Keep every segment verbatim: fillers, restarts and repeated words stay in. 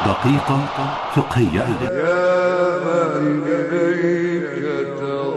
دقيقة فقهية. يا من إليك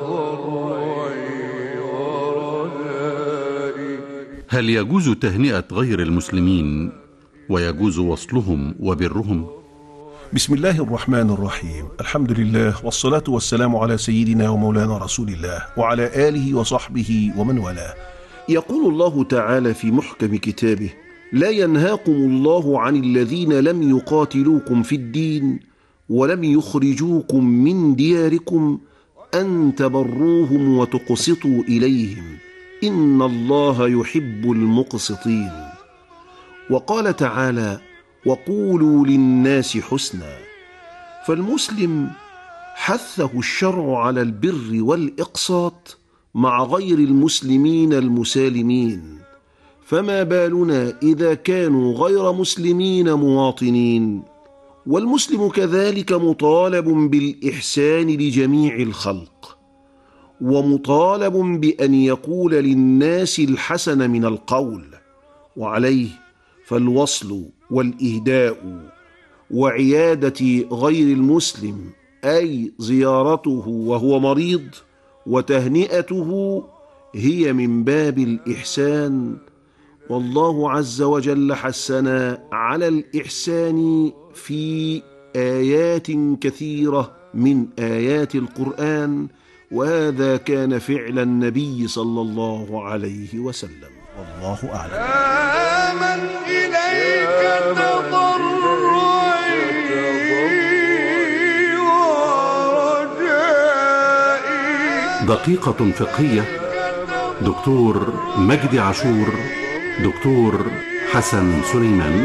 تضرعي ورجائي. هل يجوز تهنئة غير المسلمين ويجوز وصلهم وبرهم؟ بسم الله الرحمن الرحيم. الحمد لله والصلاة والسلام على سيدنا ومولانا رسول الله وعلى آله وصحبه ومن والاه. يقول الله تعالى في محكم كتابه: لا ينهاكم الله عن الذين لم يقاتلوكم في الدين ولم يخرجوكم من دياركم أن تبروهم وتقسطوا إليهم إن الله يحب المقسطين. وقال تعالى: وقولوا للناس حسنا. فالمسلم حثه الشرع على البر والإقساط مع غير المسلمين المسالمين، فما بالنا إذا كانوا غير مسلمين مواطنين؟ والمسلم كذلك مطالب بالإحسان لجميع الخلق، ومطالب بأن يقول للناس الحسن من القول، وعليه فالوصل والإهداء وعيادة غير المسلم أي زيارته وهو مريض وتهنئته هي من باب الإحسان. والله عز وجل حثنا على الإحسان في آيات كثيرة من آيات القرآن، وهذا كان فعل النبي صلى الله عليه وسلم، والله أعلم. يا من إليك تضرعي ورجائي. دقيقة فقهية. دكتور مجدي عاشور، دكتور حسن سليمان.